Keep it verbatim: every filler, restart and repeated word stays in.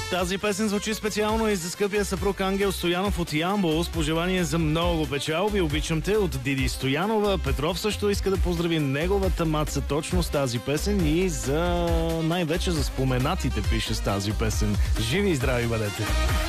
Тази песен звучи специално и за скъпия съпруг Ангел Стоянов от Ямбол с пожелание за много печалби. Обичам те от Диди Стоянова. Петров също иска да поздрави неговата маца точно с тази песен и за най-вече за споменатите пише с тази песен. Живи и здрави бъдете!